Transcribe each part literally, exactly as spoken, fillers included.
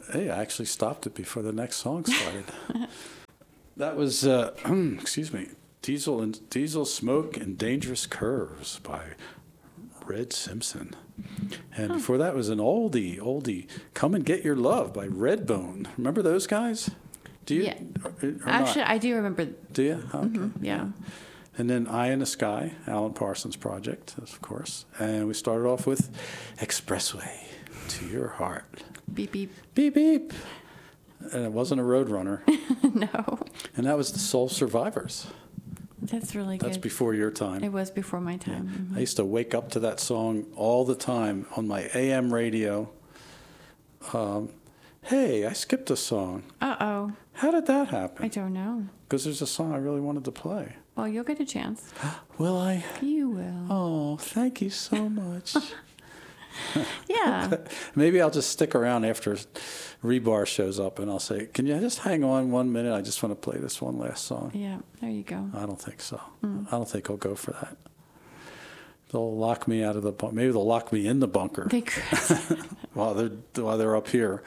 Hey, I actually stopped it before the next song started. That was, uh, excuse me, Diesel and Diesel Smoke and Dangerous Curves by Red Simpson. And huh. before that was an oldie, oldie, Come and Get Your Love by Redbone. Remember those guys? Do you? Yeah. Or, or Actually, not? I do remember. Do you? Okay. Mm-hmm. Yeah. And then Eye in the Sky, Alan Parsons Project, of course. And we started off with Expressway to Your Heart. Beep, beep. Beep, beep. And it wasn't a Roadrunner. No. And that was the Soul Survivors. That's really good. That's before your time. It was before my time. Yeah. Mm-hmm. I used to wake up to that song all the time on my A M radio. Um, hey, I skipped a song. Uh-oh. How did that happen? I don't know. Because there's a song I really wanted to play. Well, you'll get a chance. Will I? You will. Oh, thank you so much. Yeah. Maybe I'll just stick around after Rebar shows up and I'll say, can you just hang on one minute? I just want to play this one last song. Yeah, there you go. I don't think so. Mm. I don't think I'll go for that. They'll lock me out of the bunker. Maybe they'll lock me in the bunker. They could. while they're while they're up here.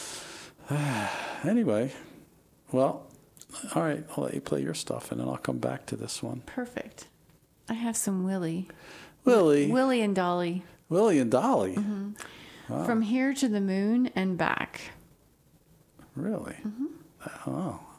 Anyway, well, all right. I'll let you play your stuff, and then I'll come back to this one. Perfect. I have some Willie. Willie. Willie and Dolly. Willie and Dolly. Mm-hmm. Wow. From Here to the Moon and Back. Really? Mm-hmm. Oh,